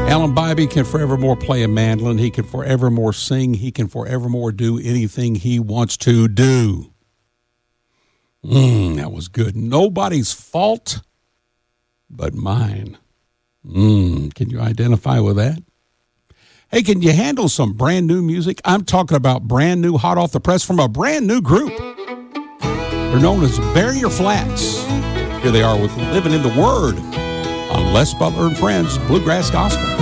Alan Bybee can forevermore play a mandolin. He can forevermore sing. He can forevermore do anything he wants to do. That was good. Nobody's fault but mine. Can you identify with that? Hey, can you handle some brand new music? I'm talking about brand new, hot off the press from a brand new group. They're known as Barrier Flats. Here they are with Living in the Word on Les Butler and Friends Bluegrass Gospel.